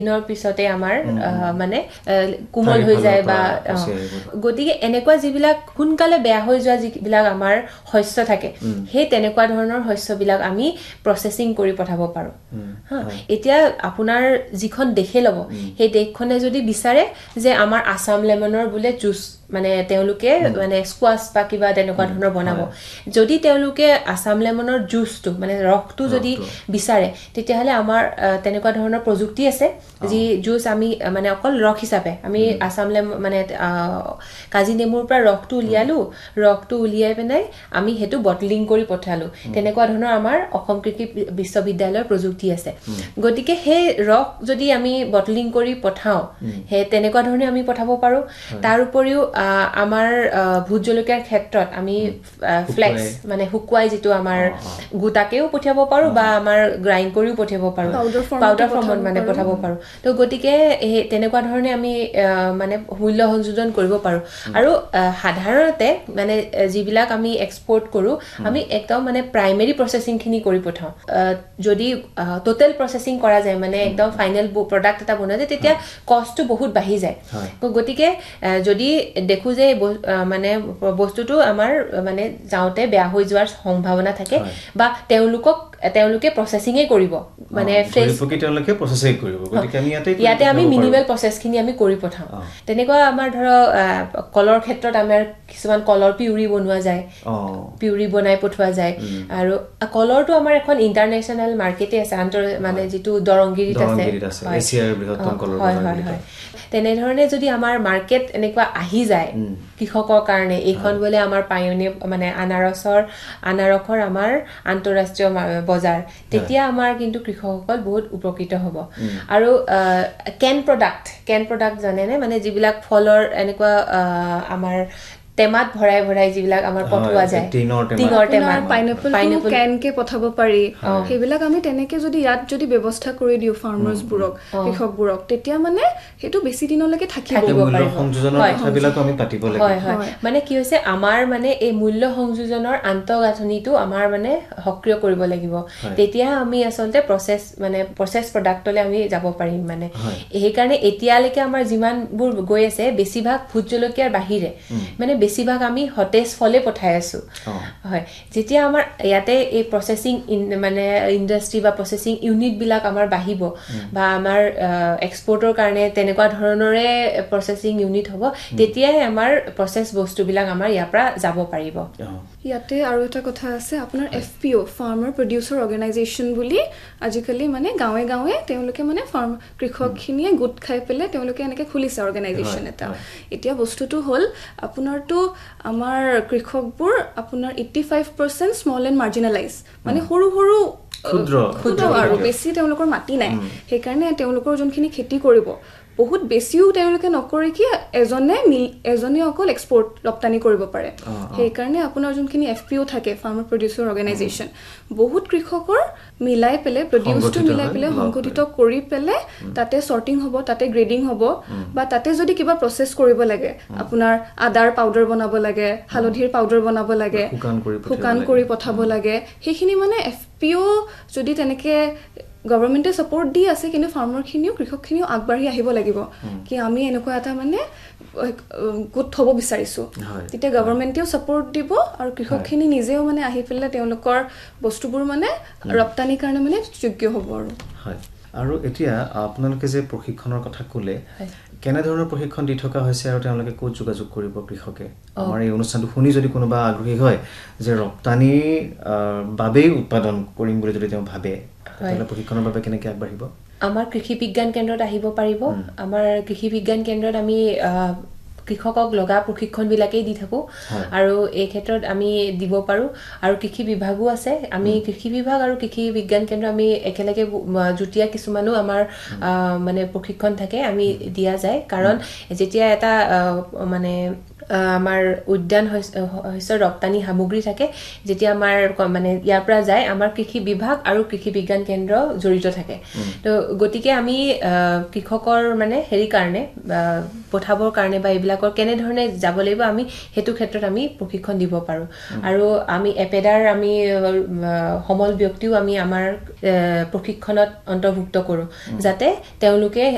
দিনৰ পিছতে আমাৰ মানে কোমল হৈ যায় বা গতিকে এনেকুৱা যিবিলাক সোনকালে বেয়া হৈ যোৱা যিবিলাক আমাৰ শস্য থাকে সেই তেনেকুৱা ধৰণৰ শস্যবিলাক আমি প্ৰসেসিং কৰি পঠাব পাৰো এতিয়া আপোনাৰ যিখন দেখে লব সেই দেশখনে যদি বিচাৰে যে আমাৰ আসাম লেমনৰ বুলে জুস মানে তেওঁলোকে মানে স্কোয়াশ বা কিবা তেনেকুৱা ধৰণৰ বনাব যদি তেওঁলোকে আসাম লেমনৰ জুসটো মানে ৰসটো যদি বিচাৰে তেতিয়াহলে আমাৰ তেনেকুৱা ধৰণৰ প্ৰযুক্তি আছে যি জুস আমি মানে অকল ৰস হিচাপে আমি আসাম লেম মানে কাজি নেমুৰ পৰা ৰসটো উলিয়াই পেনাই আমি হেতু বটলিং কৰি পঠালো তেনেকুৱা ধৰণৰ আমাৰ অসম কৃষি বিশ্ববিদ্যালয়ৰ প্ৰযুক্তি আছে গতিকে হে ৰস যদি আমি বটলিং কৰি পঠাও হে তেনেকুৱা ধৰণে আমি পঠাব পাৰো তাৰ উপৰিও আমাৰ ভুট জলকীয়াৰ ক্ষেত্ৰত আমি ফ্লেক্স মানে হুকুৱাই যেটো আমাৰ গুটাকেও পঠিয়াব পাৰো বা আমাৰ গ্ৰাইন্ড কৰিও পঠিয়াব পাৰো পাউডাৰ ফৰ্মত মানে পঠাব পাৰো তো গতিকে তেনেকুৱা ধৰণে আমি মানে মূল্য সংযোজন কৰিব পাৰো আৰু সাধাৰণতে মানে যিবিলাক আমি এক্সপোৰ্ট কৰো আমি একদম মানে প্ৰাইমাৰী প্ৰসেসিং খিনি কৰি পঠাও যদি টোটাল প্ৰসেসিং কৰা যায় মানে একদম ফাইনাল প্ৰডাক্ট এটা বনোৱা যায় তেতিয়া কষ্টটো বহুত বাঢ়ি যায় গতিকে যদি দেখো যে মানে বস্তুটো আমাৰ মানে যাওতে বেয়া হৈ যোৱাৰ সম্ভাৱনা থাকে বা তেওঁলোকে প্ৰসেসিংয়ে কৰিব মানে ফ্ৰেছ তেওঁলোকে প্ৰসেসিং কৰিব গতিকে আমি ইয়াতে আমি মিনিমাল প্ৰসেস খিনি আমি কৰি পঠাও তেনেকুৱা আমাৰ ধৰা কলৰ ক্ষেত্ৰত আমাৰ কিছুমান কলৰ পিউৰি বনোৱা যায় পিউৰি বনাই পঠোৱা যায় আৰু কলৰটো আমাৰ এখন ইন্টাৰনেশনাল মাৰ্কেটে আছে মানে যেটো দৰংগিৰিত আছে এছিয়াৰ বৃহত্তম কলৰ বজাৰ তেনে ধৰণে যদি আমাৰ মাৰ্কেট এনেকুৱা আহি যায় কৃষকৰ কাৰণে এইখন বলে আমাৰ পায়নি মানে আনাৰসৰ আমাৰ আন্তৰাষ্ট্ৰীয় বজাৰ তেতিয়া আমাৰ কিন্তু কৃষকসকল বহুত উপকৃত হ'ব আৰু কেন প্ৰডাক্ট জানেনে মানে যিবিলাক ফলৰ এনেকুৱা আমাৰ টেমাত ভৰাই যিবিলাক আমাৰ পঠোৱা যায় টিঙৰ টেমা পাইনাপল কেন কে পঠাব পাৰি হেবিলাক আমি তেনেকে যদি ইয়াত যদি ব্যৱস্থা কৰি দিও ফাৰ্মাৰ্স বুৰক কৃষক বুৰক তেতিয়া মানে হেতু বেছি দিনলৈকে থাকিব মূল্য সংযোজনৰ কথাবিলাক আমি পাতিব লাগিব মানে কি হৈছে আমাৰ মানে এই মূল্য সংযোজনৰ আন্তঃগাঁথনিটো আমাৰ মানে সক্ৰিয় কৰিব লাগিব তেতিয়া আমি আসলতে প্ৰসেস প্ৰডাক্টলে আমি যাব পাৰিম মানে এই কাৰণে এতিয়ালৈকে আমাৰ যিমানবোৰ গৈ আছে বেছিভাগ ভুট জলকীয়াৰ বাহিৰে মানে বেছিভাগ আমি হটেজ ফলে পঠাই আছো হয় যেতিয়া আমাৰ ইয়াতে এই প্ৰসেসিং মানে ইন্ডাষ্ট্ৰি বা প্ৰসেসিং ইউনিট বিলাক আমাৰ বাহিব বা আমাৰ এক্সপোৰ্টৰ কাৰণে তেনেকুৱা ধৰণৰে প্ৰসেসিং ইউনিট হ'ব তেতিয়াই আমাৰ প্ৰসেস বস্তু বিলাক আমাৰ ইয়াৰ পৰা যাব পাৰিব ইয়াতে আৰু এটা কথা আছে আপোনাৰ FPO ফাৰ্মাৰ প্ৰডিউচাৰ অৰ্গানাইজেচন বুলি আজিকালি মানে গাঁৱে গাঁৱে তেওঁলোকে মানে ফাৰ্ম কৃষকখিনিয়ে গোট খাই পেলে তেওঁলোকে এনেকে খুলিছে অৰ্গানাইজেচন এটা এতিয়া বস্তুটো হল আপোনাৰটো আমাৰ কৃষকবোৰ আপোনাৰ 85% স্মল এণ্ড মাৰ্জিনালাইজ মানে সৰু ক্ষুদ্ৰ আৰু বেছি তেওঁলোকৰ মাটি নাই সেই কাৰণে তেওঁলোকৰ যোনখিনি খেতি কৰিব বহুত বেছিও তেওঁলোকে নকৰি কি এজনে অকল এক্সপোৰ্ট ৰপ্তানি কৰিব পাৰে সেই কাৰণে আপোনাৰ যোনখিনি FPO থাকে ফাৰ্মাৰ প্ৰডিউচাৰ অৰ্গানাইজেচন বহুত কৃষকৰ মিলাই পেলে প্ৰডিউচটো মিলাই পেলে সংগঠিত কৰি পেলে তাতে সৰ্টিং হ'ব তাতে গ্ৰেডিং হ'ব বা তাতে যদি কিবা প্ৰসেস কৰিব লাগে আপোনাৰ আদাৰ পাউডাৰ বনাব লাগে হালধিৰ পাউডাৰ বনাব লাগে শুকান কৰি পঠাব লাগে সেইখিনি মানে FPO যদি তেনেকে গভৰ্নমেন্টে সাপোৰ্ট দি আছে কিন্তু ফাৰ্মাৰ খিনিও কৃষক খিনিও আগবাঢ়ি আহিব লাগিব কি আমি এনেকুৱা এটা মানে গোট হ'ব বিচাৰিছো তেতিয়া গভৰ্নমেন্টেও সাপোৰ্ট দিব আৰু কৃষক খিনি নিজেও মানে আহি পেলে তেওঁলোকৰ বস্তুবোৰ মানে ৰপ্তানি কাৰণে মানে যোগ্য হ'ব আৰু এতিয়া আপোনালোকে যে প্ৰশিক্ষণৰ কথা ক'লে কেনে ধৰণৰ প্ৰশিক্ষণ দি থকা হৈছে আৰু তেওঁলোকে ক'ত যোগাযোগ কৰিব কৃষকে আমাৰ এই অনুষ্ঠানটো শুনি যদি কোনোবা আগ্ৰহী হয় যে ৰপ্তানি বাবে উৎপাদন কৰিম বুলি যদি তেওঁ ভাবে তাহলে প্ৰশিক্ষণৰ বাবে কেনেকৈ আগবাঢ়িব আমাৰ কৃষি বিজ্ঞান কেন্দ্ৰত আহিব পাৰিব আমাৰ কৃষি বিজ্ঞান কেন্দ্ৰত আমি কৃষকক লগা প্ৰশিক্ষণ বিলাকেই দি থাকো আৰু এই ক্ষেত্ৰত আমি দিব পাৰো আৰু কৃষি বিভাগো আছে আমি কৃষি বিভাগ আৰু কৃষি বিজ্ঞান কেন্দ্ৰ আমি একেলগে জুটিয়া কিছুমানো আমাৰ মানে প্ৰশিক্ষণ থাকে আমি দিয়া যায় কাৰণ যেতিয়া এটা মানে আমাৰ উদ্যান শস্যৰ ৰপ্তানি সামগ্ৰী থাকে যেতিয়া আমাৰ মানে ইয়াৰ পৰা যায় আমাৰ কৃষি বিভাগ আৰু কৃষি বিজ্ঞান কেন্দ্ৰ জড়িত থাকে তো গতিকে আমি কৃষকৰ মানে হেৰি কাৰণে পঠাবৰ কাৰণে বা এইবিলাকৰ কেনে ধৰণে যাব লাগিব আমি হেতু ক্ষেত্ৰত আমি প্ৰশিক্ষণ দিব পাৰো আৰু আমি এপেডাৰ আমি সমল ব্যক্তিও আমি আমাৰ প্ৰশিক্ষণত অন্তৰ্ভুক্ত কৰো যাতে তেওঁলোকে